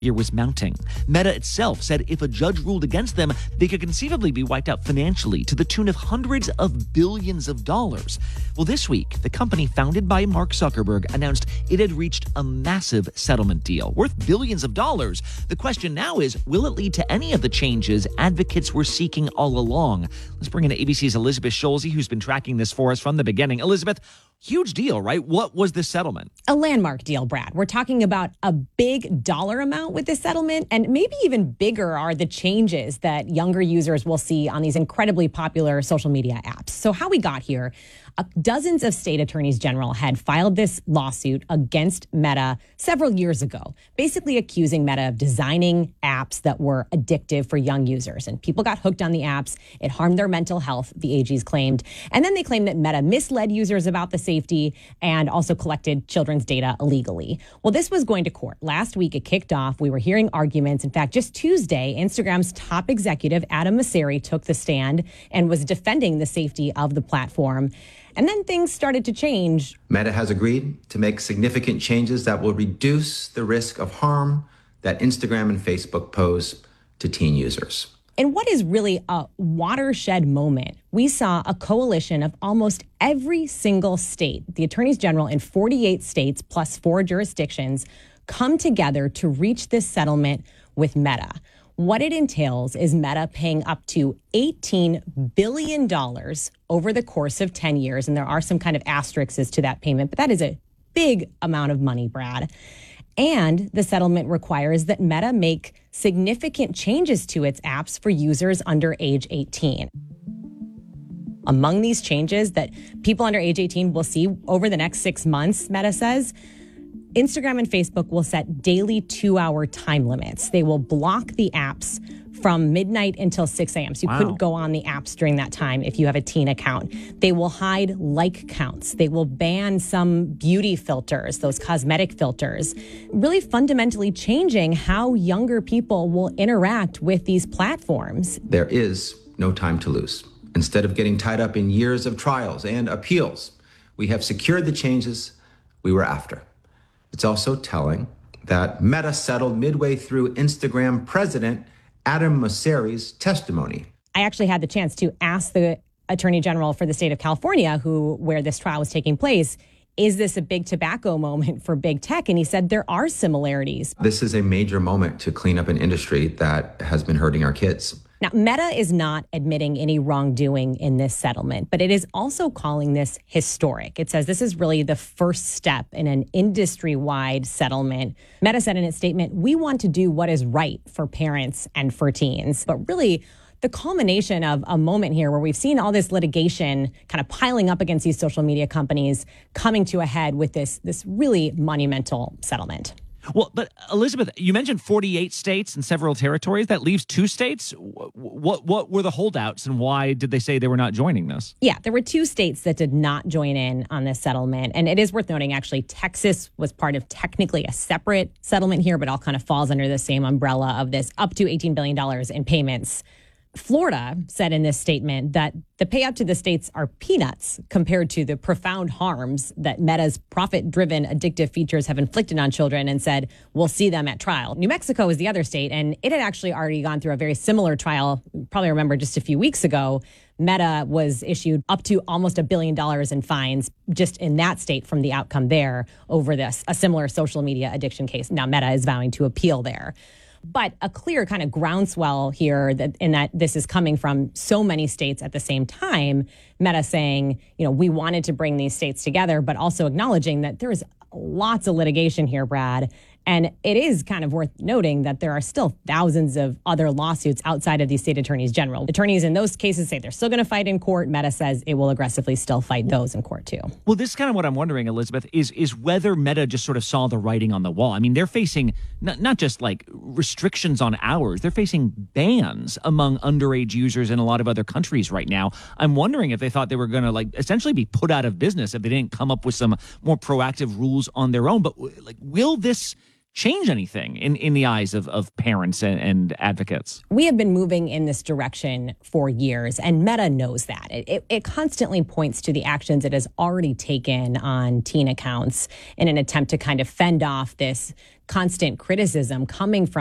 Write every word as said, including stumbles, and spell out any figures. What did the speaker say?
year was mounting. Meta itself said if a judge ruled against them, they could conceivably be wiped out financially to the tune of hundreds of billions of dollars. Well, this week, the company founded by Mark Zuckerberg announced it had reached a massive settlement deal worth billions of dollars. The question now is, will it lead to any of the changes advocates were seeking all along? Let's bring in A B C's Elizabeth Schulze, who's been tracking this for us from the beginning. Elizabeth, huge deal, right? What was the settlement? A landmark deal, Brad. We're talking about a big dollar amount with this settlement, and maybe even bigger are the changes that younger users will see on these incredibly popular social media apps. So how we got here, uh, dozens of state attorneys general had filed this lawsuit against Meta several years ago, basically accusing Meta of designing apps that were addictive for young users. And people got hooked on the apps. It harmed their mental health, the A Gs claimed. And then they claimed that Meta misled users about the safety and also collected children's data illegally. Well, this was going to court. Last week, it kicked off. We were hearing arguments. In fact, just Tuesday, Instagram's top executive, Adam Mosseri, took the stand and was defending the safety of the platform. And then things started to change. Meta has agreed to make significant changes that will reduce the risk of harm that Instagram and Facebook pose to teen users. In what is really a watershed moment, we saw a coalition of almost every single state, the attorneys general in forty-eight states plus four jurisdictions, come together to reach this settlement with Meta. What it entails is Meta paying up to eighteen billion dollars over the course of ten years. And there are some kind of asterisks to that payment, but that is a big amount of money, Brad. And the settlement requires that Meta make significant changes to its apps for users under age eighteen. Among these changes that people under age eighteen will see over the next six months, Meta says, Instagram and Facebook will set daily two-hour time limits. They will block the apps from midnight until six a.m. So you wow. couldn't go on the apps during that time if you have a teen account. They will hide like counts. They will ban some beauty filters, those cosmetic filters, really fundamentally changing how younger people will interact with these platforms. There is no time to lose. Instead of getting tied up in years of trials and appeals, we have secured the changes we were after. It's also telling that Meta settled midway through Instagram president Adam Mosseri's testimony. I actually had the chance to ask the Attorney General for the state of California, who where this trial was taking place, is this a big tobacco moment for big tech? And he said there are similarities. This is a major moment to clean up an industry that has been hurting our kids. Now, Meta is not admitting any wrongdoing in this settlement, but it is also calling this historic. It says this is really the first step in an industry-wide settlement. Meta said in its statement, we want to do what is right for parents and for teens. But really, the culmination of a moment here where we've seen all this litigation kind of piling up against these social media companies coming to a head with this, this really monumental settlement. Well, but Elizabeth, you mentioned forty-eight states and several territories. That leaves two states. What what were the holdouts and why did they say they were not joining this? Yeah, there were two states that did not join in on this settlement. And it is worth noting, actually, Texas was part of technically a separate settlement here, but all kind of falls under the same umbrella of this up to eighteen billion dollars in payments. Florida said in this statement that the payout to the states are peanuts compared to the profound harms that Meta's profit-driven addictive features have inflicted on children, and said, we'll see them at trial. New Mexico is the other state, and it had actually already gone through a very similar trial. You probably remember just a few weeks ago, Meta was issued up to almost a billion dollars in fines just in that state from the outcome there over this, a similar social media addiction case. Now Meta is vowing to appeal there. But a clear kind of groundswell here that in that this is coming from so many states at the same time. Meta saying, you know, we wanted to bring these states together, but also acknowledging that there is lots of litigation here, Brad. And it is kind of worth noting that there are still thousands of other lawsuits outside of these state attorneys general. Attorneys in those cases say they're still going to fight in court. Meta says it will aggressively still fight those in court, too. Well, this is kind of what I'm wondering, Elizabeth, is is whether Meta just sort of saw the writing on the wall. I mean, they're facing not, not just like restrictions on hours. They're facing bans among underage users in a lot of other countries right now. I'm wondering if they thought they were going to like essentially be put out of business if they didn't come up with some more proactive rules on their own. But like, will this change anything in, in the eyes of, of parents and, and advocates? We have been moving in this direction for years, and Meta knows that. It, it, it constantly points to the actions it has already taken on teen accounts in an attempt to kind of fend off this constant criticism coming from